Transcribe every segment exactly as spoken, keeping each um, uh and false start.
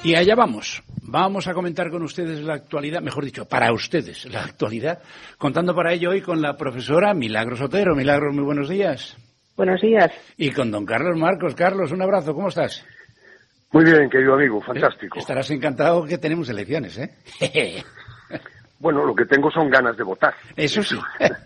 Y allá vamos. Vamos a comentar con ustedes la actualidad, mejor dicho, para ustedes la actualidad, contando para ello hoy con la profesora Milagros Otero. Milagros, muy buenos días. Buenos días. Y con don Carlos Marcos. Carlos, un abrazo, ¿cómo estás? Muy bien, querido amigo, fantástico. Estarás encantado que tenemos elecciones, ¿eh? Bueno, lo que tengo son ganas de votar. Eso sí.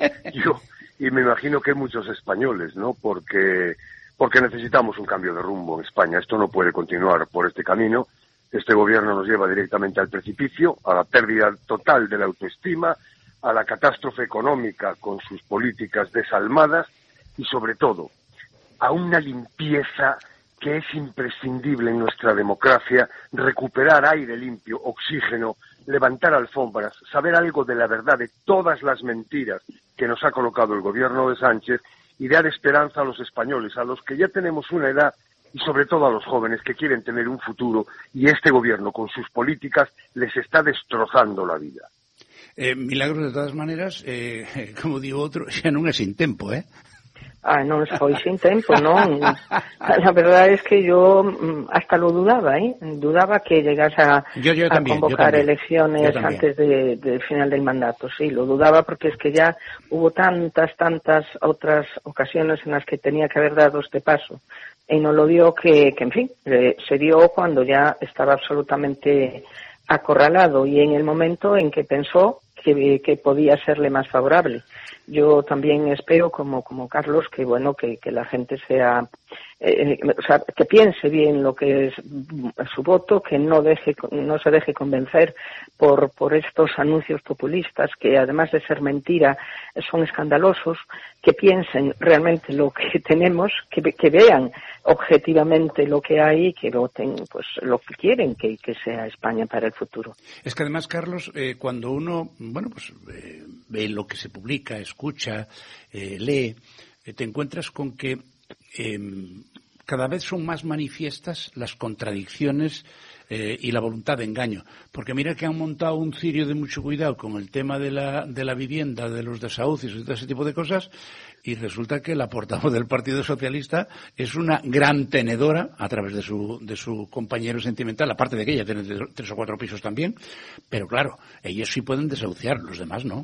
Yo, y me imagino que muchos españoles, ¿no? Porque, porque necesitamos un cambio de rumbo en España. Esto no puede continuar por este camino. Este gobierno nos lleva directamente al precipicio, a la pérdida total de la autoestima, a la catástrofe económica con sus políticas desalmadas y, sobre todo, a una limpieza que es imprescindible en nuestra democracia, recuperar aire limpio, oxígeno, levantar alfombras, saber algo de la verdad de todas las mentiras que nos ha colocado el gobierno de Sánchez y dar esperanza a los españoles, a los que ya tenemos una edad y sobre todo a los jóvenes que quieren tener un futuro, y este gobierno con sus políticas les está destrozando la vida. Eh, Milagros, de todas maneras, eh, como digo outro, xa non é sin tempo, eh? Ah, non foi sin tempo, non. La verdad es que yo hasta lo dudaba, ¿eh? Dudaba que llegase a, yo, yo también, a convocar yo también, elecciones yo antes del de, de final del mandato. Sí, lo dudaba porque es que ya hubo tantas, tantas otras ocasiones en las que tenía que haber dado este paso. Y no lo dio que, que en fin, eh, se dio cuando ya estaba absolutamente acorralado y en el momento en que pensó que, que podía serle más favorable. Yo también espero, como como Carlos, que bueno que, que la gente sea, eh, o sea, que piense bien lo que es su voto, que no deje no se deje convencer por por estos anuncios populistas que además de ser mentira son escandalosos, que piensen realmente lo que tenemos, que, que vean objetivamente lo que hay y que voten pues lo que quieren que, que sea España para el futuro. Es que además, Carlos, eh, cuando uno, bueno, pues eh, ve lo que se publica, escucha, eh, lee, eh, te encuentras con que eh, cada vez son más manifiestas las contradicciones eh, y la voluntad de engaño. Porque mira que han montado un cirio de mucho cuidado con el tema de la, de la vivienda, de los desahucios y todo ese tipo de cosas, y resulta que la portavoz del Partido Socialista es una gran tenedora a través de su, de su compañero sentimental, aparte de que ella tiene tres o cuatro pisos también, pero claro, ellos sí pueden desahuciar, los demás no.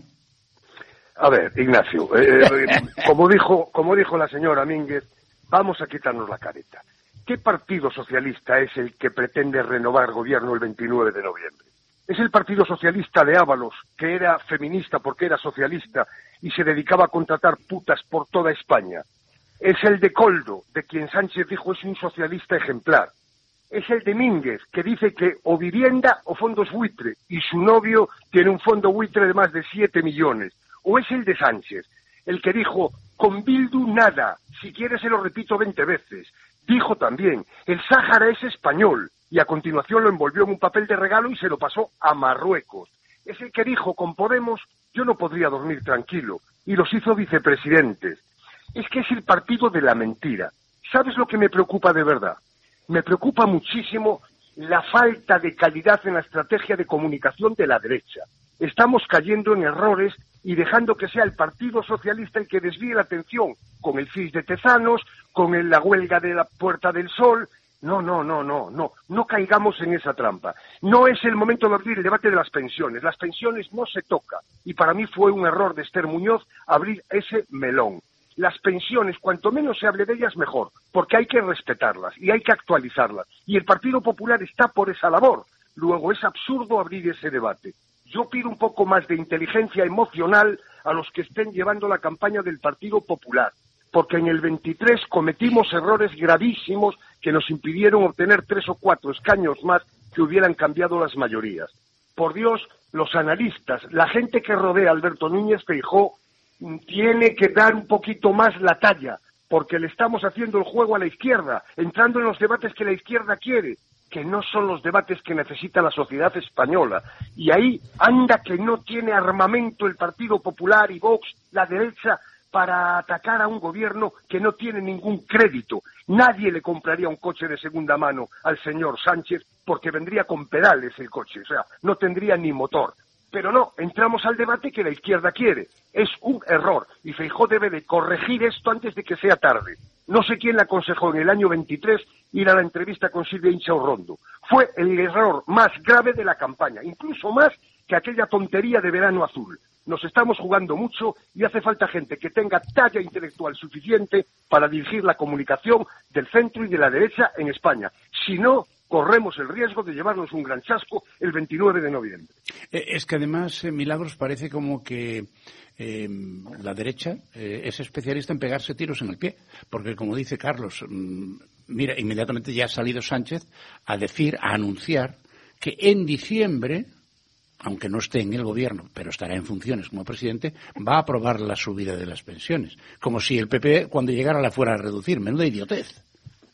A ver, Ignacio, eh, como dijo, como dijo la señora Mínguez, vamos a quitarnos la careta. ¿Qué partido socialista es el que pretende renovar gobierno el veintinueve de noviembre? Es el Partido Socialista de Ábalos, que era feminista porque era socialista y se dedicaba a contratar putas por toda España. Es el de Coldo, de quien Sánchez dijo es un socialista ejemplar. Es el de Mínguez, que dice que o vivienda o fondos buitre, y su novio tiene un fondo buitre de más de siete millones. O es el de Sánchez, el que dijo, con Bildu nada, si quiere se lo repito veinte veces. Dijo también, el Sáhara es español, y a continuación lo envolvió en un papel de regalo y se lo pasó a Marruecos. Es el que dijo, con Podemos yo no podría dormir tranquilo, y los hizo vicepresidentes. Es que es el partido de la mentira. ¿Sabes lo que me preocupa de verdad? Me preocupa muchísimo la falta de calidad en la estrategia de comunicación de la derecha. Estamos cayendo en errores y dejando que sea el Partido Socialista el que desvíe la atención con el C I S de Tezanos, con el, la huelga de la Puerta del Sol. No, no, no, no, no, no caigamos en esa trampa. No es el momento de abrir el debate de las pensiones. Las pensiones no se toca. Y para mí fue un error de Esther Muñoz abrir ese melón. Las pensiones, cuanto menos se hable de ellas, mejor, porque hay que respetarlas y hay que actualizarlas. Y el Partido Popular está por esa labor. Luego es absurdo abrir ese debate. Yo pido un poco más de inteligencia emocional a los que estén llevando la campaña del Partido Popular, porque en el veintitrés cometimos errores gravísimos que nos impidieron obtener tres o cuatro escaños más que hubieran cambiado las mayorías. Por Dios, los analistas, la gente que rodea a Alberto Núñez Feijóo, tiene que dar un poquito más la talla, porque le estamos haciendo el juego a la izquierda, entrando en los debates que la izquierda quiere, que no son los debates que necesita la sociedad española. Y ahí anda que no tiene armamento el Partido Popular y Vox, la derecha, para atacar a un gobierno que no tiene ningún crédito. Nadie le compraría un coche de segunda mano al señor Sánchez porque vendría con pedales el coche, o sea, no tendría ni motor. Pero no, entramos al debate que la izquierda quiere. Es un error y Feijóo debe de corregir esto antes de que sea tarde. No sé quién le aconsejó en el año veintitrés ir a la entrevista con Silvia Inchaurrondo. Fue el error más grave de la campaña, incluso más que aquella tontería de verano azul. Nos estamos jugando mucho y hace falta gente que tenga talla intelectual suficiente para dirigir la comunicación del centro y de la derecha en España. Si no, corremos el riesgo de llevarnos un gran chasco el veintinueve de noviembre. Es que además, eh, Milagros, parece como que eh, la derecha eh, es especialista en pegarse tiros en el pie, porque como dice Carlos, mmm, mira, inmediatamente ya ha salido Sánchez a decir, a anunciar que en diciembre, aunque no esté en el gobierno, pero estará en funciones como presidente, va a aprobar la subida de las pensiones, como si el P P cuando llegara la fuera a reducir. Menuda idiotez.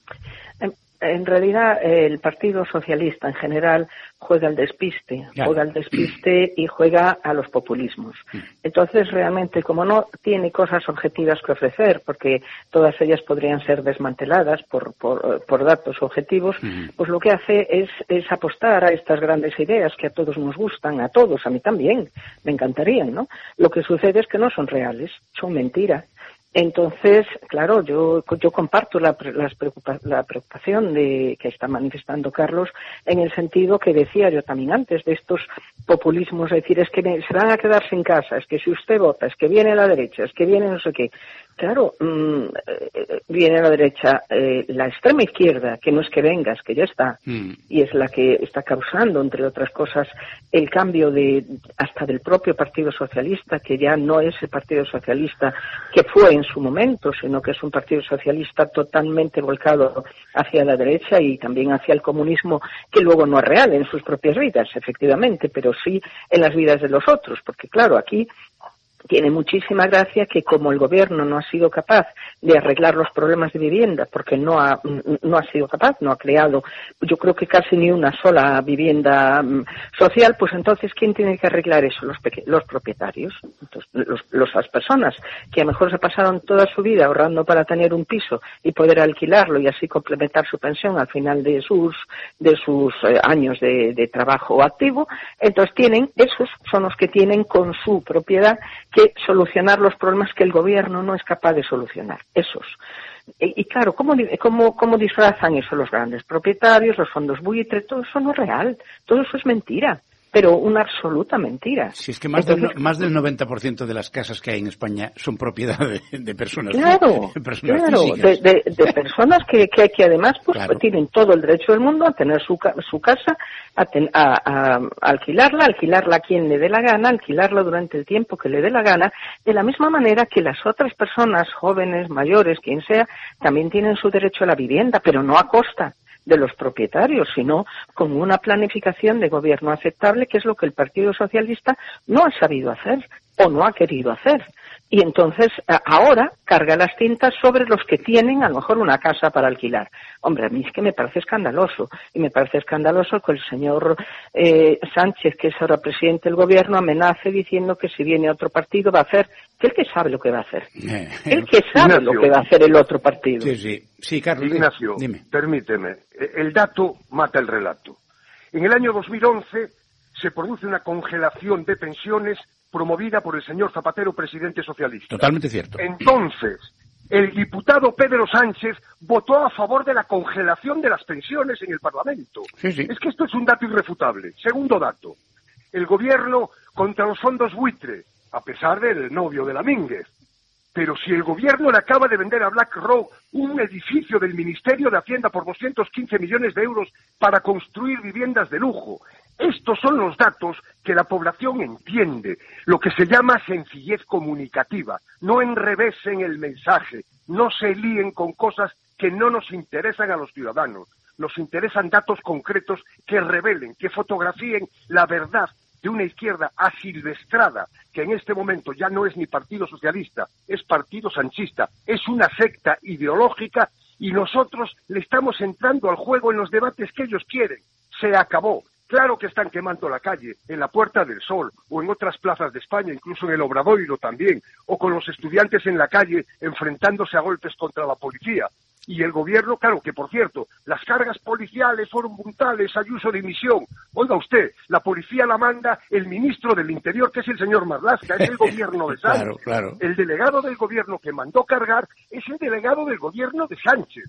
En realidad, el Partido Socialista en general juega al despiste, claro. juega al despiste y juega a los populismos. Entonces, realmente, como no tiene cosas objetivas que ofrecer, porque todas ellas podrían ser desmanteladas por, por, por datos objetivos, uh-huh. pues lo que hace es, es apostar a estas grandes ideas que a todos nos gustan, a todos, a mí también, me encantarían, ¿no? Lo que sucede es que no son reales, son mentiras. Entonces, claro, yo yo comparto la, las preocupa, la preocupación de que está manifestando Carlos en el sentido que decía yo también antes de estos populismos, es decir, es que se van a quedar sin casa, es que si usted vota, es que viene la derecha, es que viene no sé qué. Claro, mmm, viene la derecha, eh, la extrema izquierda, que no es que venga, es que ya está, mm. y es la que está causando, entre otras cosas, el cambio de hasta del propio Partido Socialista, que ya no es el Partido Socialista que fue en su momento, sino que es un Partido Socialista totalmente volcado hacia la derecha y también hacia el comunismo, que luego no es real en sus propias vidas, efectivamente, pero sí en las vidas de los otros, porque claro, aquí tiene muchísima gracia que como el gobierno no ha sido capaz de arreglar los problemas de vivienda, porque no ha no ha sido capaz, no ha creado, yo creo que casi ni una sola vivienda um, social, pues entonces ¿quién tiene que arreglar eso? Los peque- los propietarios, entonces, los, los, las personas que a lo mejor se pasaron toda su vida ahorrando para tener un piso y poder alquilarlo y así complementar su pensión al final de sus de sus eh, años de, de trabajo activo, entonces tienen, esos son los que tienen con su propiedad que solucionar los problemas que el gobierno no es capaz de solucionar, esos. Y, y claro, ¿cómo, cómo, ¿cómo disfrazan eso los grandes propietarios, los fondos buitre? Todo eso no es real, todo eso es mentira, pero una absoluta mentira. Si es que más, Entonces, del, más del noventa por ciento de las casas que hay en España son propiedad de, de personas, claro, de personas claro, físicas. De, de, de personas que, que, que además pues, claro. tienen todo el derecho del mundo a tener su, su casa, a, ten, a, a, a alquilarla, alquilarla a quien le dé la gana, alquilarla durante el tiempo que le dé la gana, de la misma manera que las otras personas, jóvenes, mayores, quien sea, también tienen su derecho a la vivienda, pero no a costa de los propietarios, sino con una planificación de gobierno aceptable, que es lo que el Partido Socialista no ha sabido hacer o no ha querido hacer. Y entonces ahora carga las tintas sobre los que tienen a lo mejor una casa para alquilar. Hombre, a mí es que me parece escandaloso, y me parece escandaloso que el señor eh, Sánchez, que es ahora presidente del gobierno, amenace diciendo que si viene otro partido va a hacer, que él que sabe lo que va a hacer, él que sabe Ignacio, lo que va a hacer el otro partido. Sí, sí, sí, Carlos. Ignacio, dime. Permíteme, el dato mata el relato. En el año dos mil once se produce una congelación de pensiones promovida por el señor Zapatero, presidente socialista. Totalmente cierto. Entonces, el diputado Pedro Sánchez votó a favor de la congelación de las pensiones en el Parlamento. Sí, sí. Es que esto es un dato irrefutable. Segundo dato, el gobierno contra los fondos buitre, a pesar del novio de la Mínguez. Pero si el gobierno le acaba de vender a BlackRock un edificio del Ministerio de Hacienda por doscientos quince millones de euros para construir viviendas de lujo, estos son los datos que la población entiende, lo que se llama sencillez comunicativa. No enrevesen el mensaje, no se líen con cosas que no nos interesan a los ciudadanos. Nos interesan datos concretos que revelen, que fotografíen la verdad de una izquierda asilvestrada, que en este momento ya no es ni Partido Socialista, es Partido Sanchista, es una secta ideológica y nosotros le estamos entrando al juego en los debates que ellos quieren. Se acabó. Claro que están quemando la calle, en la Puerta del Sol, o en otras plazas de España, incluso en el Obradoiro también, o con los estudiantes en la calle enfrentándose a golpes contra la policía. Y el gobierno, claro que por cierto, las cargas policiales fueron brutales, Ayuso dimisión. Oiga usted, la policía la manda el ministro del Interior, que es el señor Marlaska, es el gobierno de Sánchez. Claro, claro. El delegado del gobierno que mandó cargar es el delegado del gobierno de Sánchez.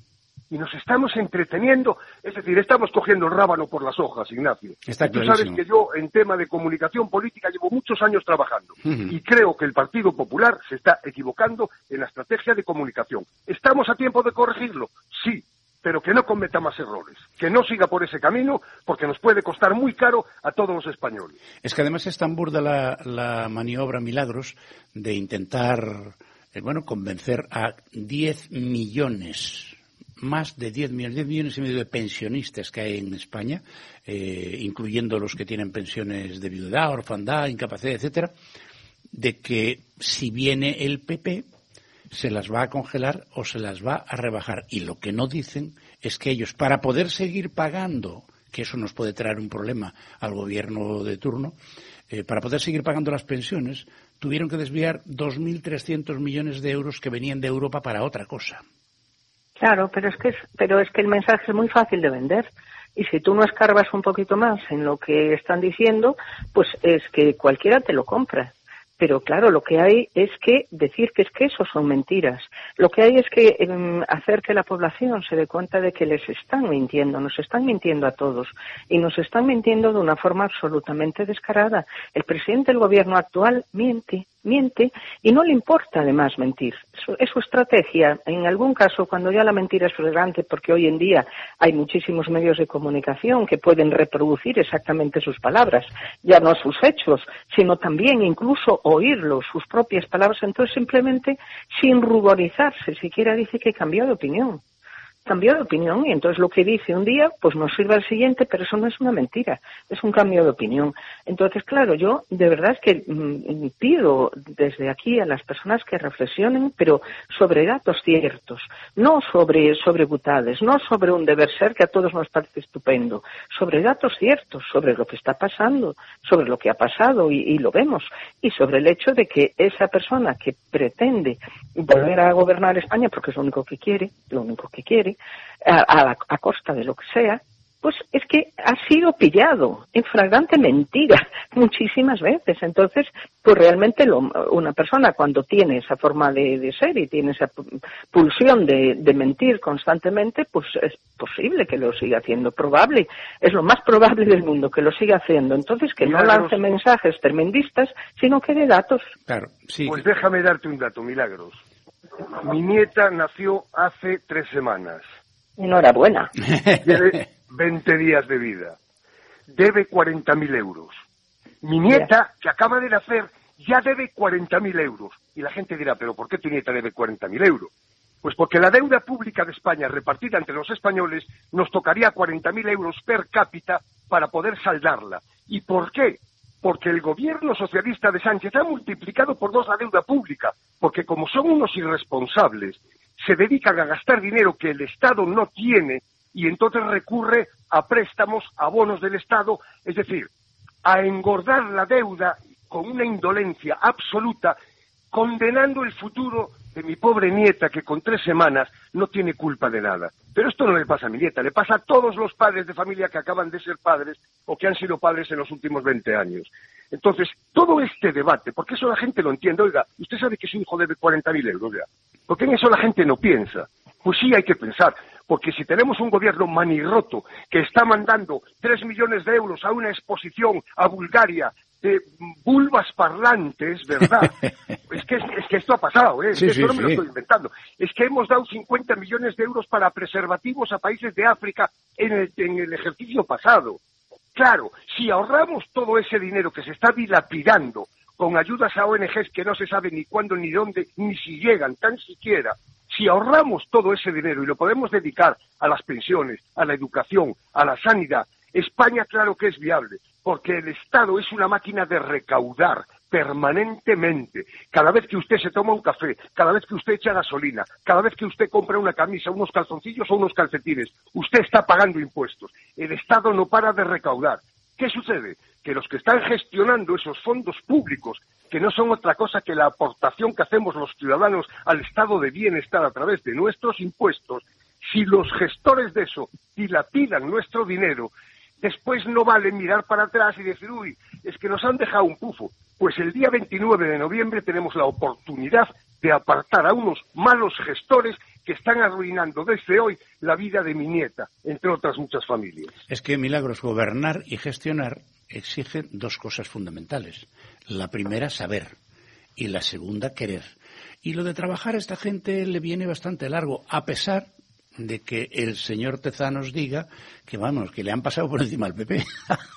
y nos estamos entreteniendo, es decir, estamos cogiendo el rábano por las hojas, Ignacio. Está Tú sabes que yo en tema de comunicación política llevo muchos años trabajando uh-huh. y creo que el Partido Popular se está equivocando en la estrategia de comunicación. ¿Estamos a tiempo de corregirlo? Sí, pero que no cometa más errores, que no siga por ese camino, porque nos puede costar muy caro a todos los españoles. Es que además es tan burda la, la maniobra Milagros de intentar, eh, bueno, convencer a diez millones, más de diez millones, diez millones y medio de pensionistas que hay en España, eh, incluyendo los que tienen pensiones de viudedad, orfandad, incapacidad, etcétera, de que si viene el P P se las va a congelar o se las va a rebajar. Y lo que no dicen es que ellos, para poder seguir pagando, que eso nos puede traer un problema al gobierno de turno, eh, para poder seguir pagando las pensiones, tuvieron que desviar dos mil trescientos millones de euros que venían de Europa para otra cosa. Claro, pero es que es, pero es que el mensaje es muy fácil de vender. Y si tú no escarbas un poquito más en lo que están diciendo, pues es que cualquiera te lo compra. Pero claro, lo que hay es que decir que es que eso son mentiras. Lo que hay es que eh, hacer que la población se dé cuenta de que les están mintiendo, nos están mintiendo a todos. Y nos están mintiendo de una forma absolutamente descarada. El presidente del gobierno actual miente, miente, y no le importa además mentir. Eso es su estrategia. En algún caso, cuando ya la mentira es flagrante, porque hoy en día hay muchísimos medios de comunicación que pueden reproducir exactamente sus palabras, ya no sus hechos, sino también incluso oírlo, sus propias palabras, entonces simplemente sin ruborizarse, siquiera dice que cambió de opinión. Cambió de opinión y entonces lo que dice un día pues nos sirve al siguiente, pero eso no es una mentira, es un cambio de opinión. Entonces, claro, yo de verdad es que mm, pido desde aquí a las personas que reflexionen, pero sobre datos ciertos, no sobre, sobre butades, no sobre un deber ser que a todos nos parece estupendo, sobre datos ciertos, sobre lo que está pasando, sobre lo que ha pasado y, y lo vemos, y sobre el hecho de que esa persona que pretende volver a gobernar España, porque es lo único que quiere, lo único que quiere, A, a, a costa de lo que sea, pues es que ha sido pillado en flagrante mentira muchísimas veces. Entonces, pues realmente lo, una persona cuando tiene esa forma de, de ser y tiene esa pulsión de, de mentir constantemente, pues es posible que lo siga haciendo, probable, es lo más probable del mundo que lo siga haciendo. Entonces, que Milagros. No lance mensajes tremendistas, sino que dé datos. Claro, sí. Pues déjame darte un dato, Milagros. Mi nieta nació hace tres semanas. Enhorabuena. Tiene veinte días de vida. Debe cuarenta mil euros. Mi nieta, que acaba de nacer, ya debe cuarenta mil euros. Y la gente dirá, ¿pero por qué tu nieta debe cuarenta mil euros? Pues porque la deuda pública de España repartida entre los españoles nos tocaría cuarenta mil euros per cápita para poder saldarla. ¿Y por qué? Porque el gobierno socialista de Sánchez ha multiplicado por dos la deuda pública, porque como son unos irresponsables, se dedican a gastar dinero que el Estado no tiene y entonces recurre a préstamos, a bonos del Estado, es decir, a engordar la deuda con una indolencia absoluta, condenando el futuro de mi pobre nieta que con tres semanas no tiene culpa de nada. Pero esto no le pasa a mi nieta, le pasa a todos los padres de familia que acaban de ser padres o que han sido padres en los últimos veinte años. Entonces, todo este debate, porque eso la gente lo entiende, oiga, usted sabe que su hijo debe cuarenta mil euros, ya, porque en eso la gente no piensa. Pues sí hay que pensar, porque si tenemos un gobierno manirroto que está mandando tres millones de euros a una exposición a Bulgaria de vulvas parlantes, ¿verdad? es, que, es que esto ha pasado, ¿eh? Sí, esto sí, no me lo sí. estoy inventando. Es que hemos dado cincuenta millones de euros para preservativos a países de África en el, en el ejercicio pasado. Claro, si ahorramos todo ese dinero que se está dilapidando con ayudas a O N Ges que no se sabe ni cuándo, ni dónde, ni si llegan, tan siquiera, si ahorramos todo ese dinero y lo podemos dedicar a las pensiones, a la educación, a la sanidad, España claro que es viable, porque el Estado es una máquina de recaudar permanentemente. Cada vez que usted se toma un café, cada vez que usted echa gasolina, cada vez que usted compra una camisa, unos calzoncillos o unos calcetines, usted está pagando impuestos. El Estado no para de recaudar. ¿Qué sucede? Que los que están gestionando esos fondos públicos, que no son otra cosa que la aportación que hacemos los ciudadanos al estado de bienestar a través de nuestros impuestos, si los gestores de eso dilapidan nuestro dinero, después no vale mirar para atrás y decir, uy, es que nos han dejado un pufo. Pues el día veintinueve de noviembre tenemos la oportunidad de apartar a unos malos gestores que están arruinando desde hoy la vida de mi nieta, entre otras muchas familias. Es que, Milagros, gobernar y gestionar exigen dos cosas fundamentales. La primera, saber, y la segunda, querer. Y lo de trabajar a esta gente le viene bastante largo, a pesar de que el señor Tezanos diga que, vamos, que le han pasado por encima al P P.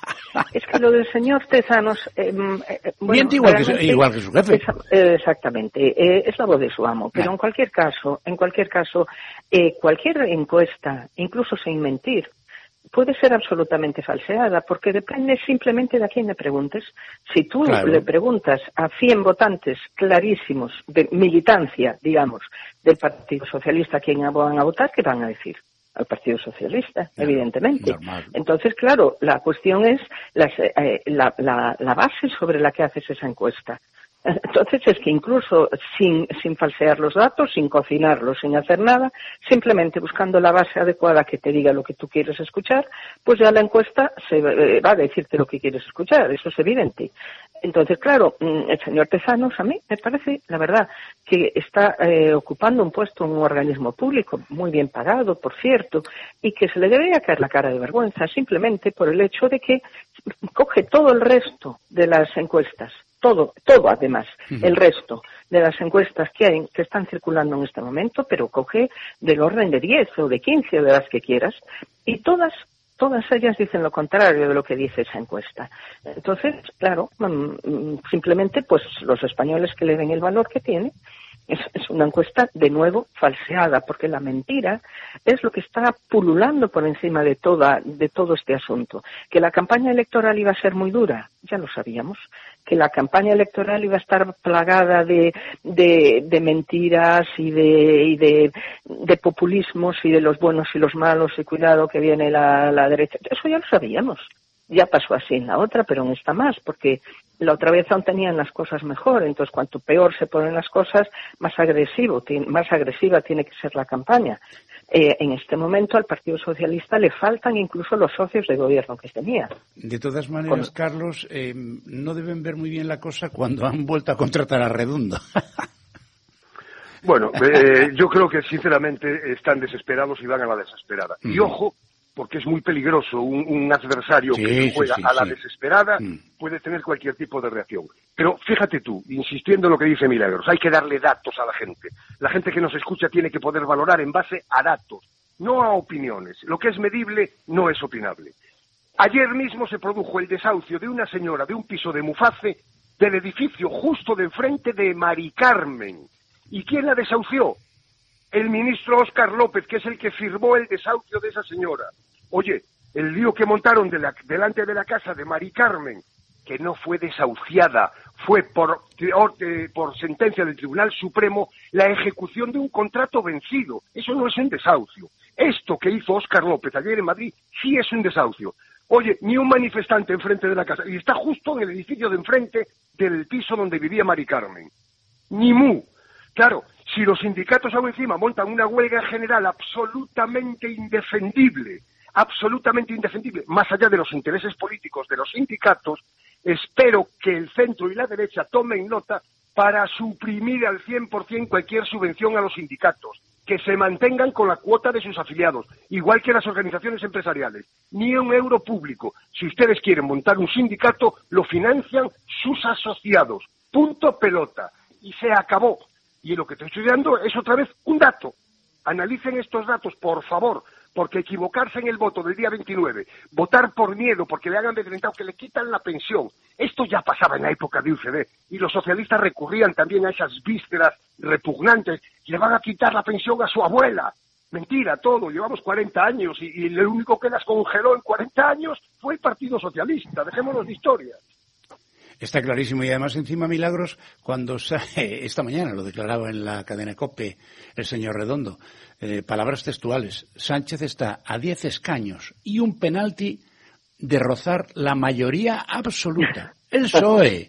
Es que lo del señor Tezanos... Eh, eh, bueno, Miente igual que, su, igual que su jefe. Es, eh, exactamente, eh, es la voz de su amo. Pero ah. en cualquier caso, en cualquier caso, eh, cualquier encuesta, incluso sin mentir, puede ser absolutamente falseada, porque depende simplemente de a quién le preguntes. Si tú claro. le preguntas a cien votantes clarísimos de militancia, digamos, del Partido Socialista a quién van a votar, ¿qué van a decir? Al Partido Socialista, no, evidentemente. Normal. Entonces, claro, la cuestión es las, eh, la, la, la base sobre la que haces esa encuesta. Entonces es que incluso sin, sin falsear los datos, sin cocinarlos, sin hacer nada, simplemente buscando la base adecuada que te diga lo que tú quieres escuchar, pues ya la encuesta se eh, va a decirte lo que quieres escuchar, eso es evidente. Entonces, claro, el señor Tezanos a mí me parece, la verdad, que está eh, ocupando un puesto en un organismo público, muy bien pagado, por cierto, y que se le debería caer la cara de vergüenza simplemente por el hecho de que coge todo el resto de las encuestas, todo, todo además, uh-huh. el resto de las encuestas que hay, que están circulando en este momento, pero coge del orden de diez o de quince o de las que quieras, y todas Todas ellas dicen lo contrario de lo que dice esa encuesta. Entonces, claro, simplemente pues los españoles que le den el valor que tiene, es, es una encuesta de nuevo falseada, porque la mentira es lo que está pululando por encima de toda, de todo este asunto. Que la campaña electoral iba a ser muy dura, ya lo sabíamos. Que la campaña electoral iba a estar plagada de, de, de mentiras y de, y de, de populismos y de los buenos y los malos y cuidado que viene la, la derecha. Eso ya lo sabíamos. Ya pasó así en la otra, pero en esta más, porque la otra vez aún tenían las cosas mejor. Entonces, cuanto peor se ponen las cosas, más agresivo, más agresiva tiene que ser la campaña. Eh, en este momento al Partido Socialista le faltan incluso los socios de gobierno que tenía. De todas maneras, Con... Carlos, eh, no deben ver muy bien la cosa cuando han vuelto a contratar a Redondo. Bueno, eh, yo creo que sinceramente están desesperados y van a la desesperada. Mm. Y ojo, porque es muy peligroso, un, un adversario sí, que juega sí, sí, a la sí. desesperada mm. puede tener cualquier tipo de reacción. Pero fíjate tú, insistiendo en lo que dice Milagros, hay que darle datos a la gente. La gente que nos escucha tiene que poder valorar en base a datos, no a opiniones. Lo que es medible no es opinable. Ayer mismo se produjo el desahucio de una señora de un piso de Muface del edificio justo de enfrente de Mari Carmen. ¿Y quién la desahució? El ministro Óscar López, que es el que firmó el desahucio de esa señora. Oye, el lío que montaron de la, delante de la casa de Mari Carmen, que no fue desahuciada, fue por, por sentencia del Tribunal Supremo la ejecución de un contrato vencido. Eso no es un desahucio. Esto que hizo Óscar López ayer en Madrid sí es un desahucio. Oye, ni un manifestante enfrente de la casa, y está justo en el edificio de enfrente del piso donde vivía Mari Carmen. Ni mu. Claro, si los sindicatos aún encima montan una huelga general absolutamente indefendible, absolutamente indefendible, más allá de los intereses políticos de los sindicatos, espero que el centro y la derecha tomen nota para suprimir al cien por ciento cualquier subvención a los sindicatos, que se mantengan con la cuota de sus afiliados, igual que las organizaciones empresariales. Ni un euro público. Si ustedes quieren montar un sindicato, lo financian sus asociados. Punto pelota. Y se acabó. Y lo que te estoy dando es otra vez un dato. Analicen estos datos, por favor, porque equivocarse en el voto del día veintinueve, votar por miedo, porque le han amedrentado, que le quitan la pensión, esto ya pasaba en la época de U C D, y los socialistas recurrían también a esas vísceras repugnantes, le van a quitar la pensión a su abuela. Mentira, todo, llevamos cuarenta años, y, y lo único que las congeló en cuarenta años fue el Partido Socialista, dejémonos de historias. Está clarísimo, y además encima Milagros, cuando sale, esta mañana lo declaraba en la cadena COPE el señor Redondo, eh, palabras textuales, Sánchez está a diez escaños y un penalti de rozar la mayoría absoluta, el P S O E.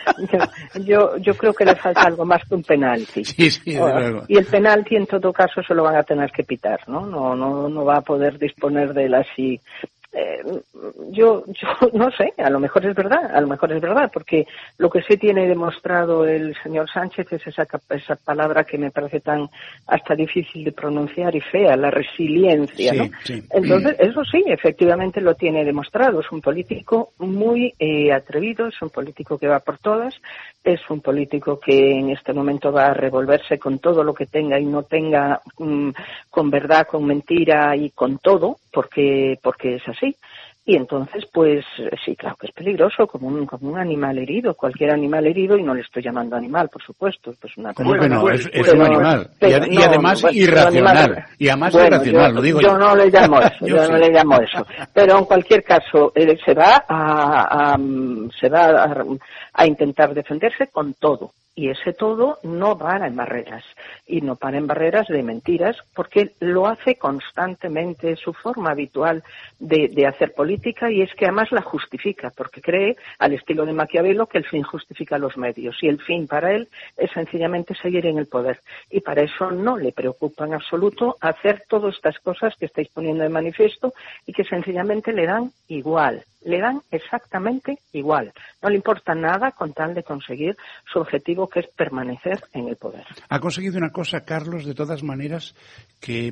Yo, yo, yo creo que le falta algo más que un penalti. Sí, sí, de luego. Y el penalti en todo caso se lo van a tener que pitar, ¿no? No, no, no va a poder disponer de él así Eh, yo, yo no sé, a lo mejor es verdad, a lo mejor es verdad, porque lo que sí tiene demostrado el señor Sánchez es esa, esa palabra que me parece tan hasta difícil de pronunciar y fea, la resiliencia, sí, ¿no? Sí. Entonces, eso sí, efectivamente lo tiene demostrado. Es un político muy eh, atrevido, es un político que va por todas, es un político que en este momento va a revolverse con todo lo que tenga y no tenga, mmm, con verdad, con mentira y con todo, porque porque es así. Y entonces, pues sí, claro que es peligroso, como un, como un animal herido, cualquier animal herido, y no le estoy llamando animal, por supuesto, pues una ¿Cómo persona. que no? Es, es pero, un animal. pero, y, y no, además bueno, irracional. animal, y además bueno, irracional, yo, lo digo yo. yo. no le llamo eso, yo, yo no sí. le llamo eso. Pero en cualquier caso, él se va a, a se va a, a intentar defenderse con todo. Y ese todo no para en barreras, y no para en barreras de mentiras, porque lo hace constantemente, es su forma habitual de, de hacer política, y es que además la justifica, porque cree, al estilo de Maquiavelo, que el fin justifica los medios, y el fin para él es sencillamente seguir en el poder. Y para eso no le preocupa en absoluto hacer todas estas cosas que estáis poniendo de manifiesto y que sencillamente le dan igual. Le dan exactamente igual. No le importa nada con tal de conseguir su objetivo, que es permanecer en el poder. Ha conseguido una cosa, Carlos, de todas maneras, que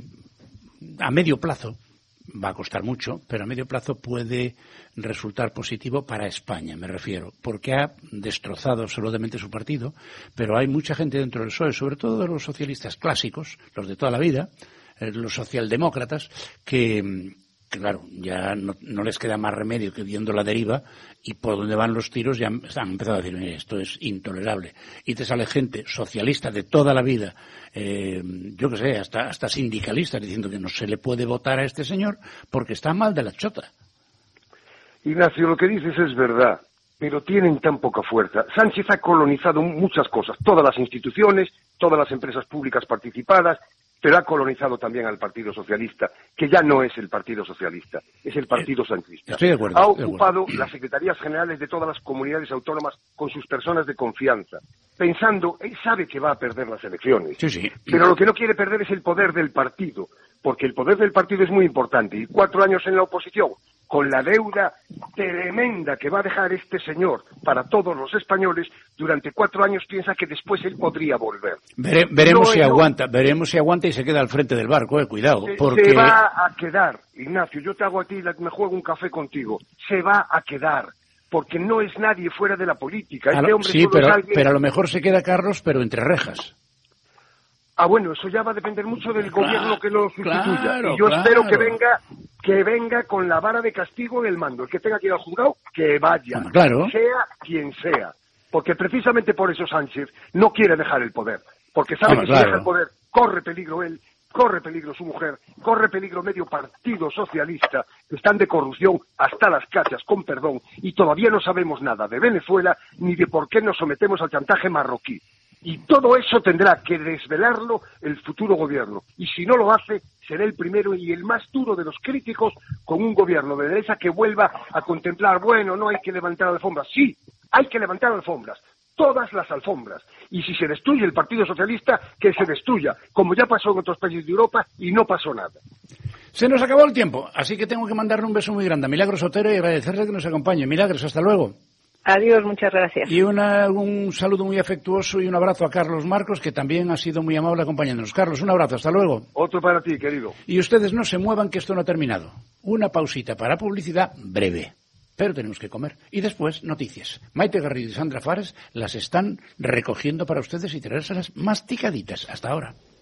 a medio plazo, va a costar mucho, pero a medio plazo puede resultar positivo para España, me refiero, porque ha destrozado absolutamente su partido, pero hay mucha gente dentro del P S O E, sobre todo los socialistas clásicos, los de toda la vida, eh, los socialdemócratas, que... Claro, ya no, no les queda más remedio que viendo la deriva, y por donde van los tiros ya han empezado a decir, mire, esto es intolerable. Y te sale gente socialista de toda la vida, eh, yo qué sé, hasta, hasta sindicalistas, diciendo que no se le puede votar a este señor porque está mal de la chota. Ignacio, lo que dices es verdad, pero tienen tan poca fuerza. Sánchez ha colonizado muchas cosas, todas las instituciones, todas las empresas públicas participadas, pero ha colonizado también al Partido Socialista, que ya no es el Partido Socialista, es el Partido Sanchista. Estoy de acuerdo. Ha Estoy de ocupado acuerdo. las secretarías generales de todas las comunidades autónomas con sus personas de confianza, pensando, él sabe que va a perder las elecciones, Sí, sí. pero lo que no quiere perder es el poder del partido, porque el poder del partido es muy importante, y cuatro años en la oposición, con la deuda tremenda que va a dejar este señor para todos los españoles, durante cuatro años piensa que después él podría volver. Vere, veremos No, si no. aguanta, veremos si aguanta y se queda al frente del barco, eh, cuidado, Se, porque... se va a quedar, Ignacio, yo te hago a ti, me juego un café contigo, se va a quedar, porque no es nadie fuera de la política. A Este lo- hombre sí, solo pero, es alguien... pero a lo mejor se queda Carlos, pero entre rejas. Ah, bueno, eso ya va a depender mucho del Claro, gobierno que lo sustituya. claro, y yo claro. espero que venga que venga con la vara de castigo en el mando. El que tenga que ir al juzgado, que vaya, Bueno, claro. sea quien sea. Porque precisamente por eso Sánchez no quiere dejar el poder. Porque sabe Bueno, que claro. si deja el poder, corre peligro él, corre peligro su mujer, corre peligro medio partido socialista, que están de corrupción hasta las cachas, con perdón, y todavía no sabemos nada de Venezuela ni de por qué nos sometemos al chantaje marroquí. Y todo eso tendrá que desvelarlo el futuro gobierno. Y si no lo hace, será el primero y el más duro de los críticos con un gobierno de derecha que vuelva a contemplar, bueno, no hay que levantar alfombras. Sí, hay que levantar alfombras, todas las alfombras. Y si se destruye el Partido Socialista, que se destruya, como ya pasó en otros países de Europa y no pasó nada. Se nos acabó el tiempo, así que tengo que mandarle un beso muy grande a Milagros Otero y agradecerle que nos acompañe. Milagros, hasta luego. Adiós, muchas gracias. Y una, un saludo muy afectuoso y un abrazo a Carlos Marcos, que también ha sido muy amable acompañándonos. Carlos, un abrazo, hasta luego. Otro para ti, querido. Y ustedes no se muevan, que esto no ha terminado. Una pausita para publicidad breve, pero tenemos que comer. Y después, noticias. Maite Garrido y Sandra Fares las están recogiendo para ustedes y traérselas masticaditas. Hasta ahora.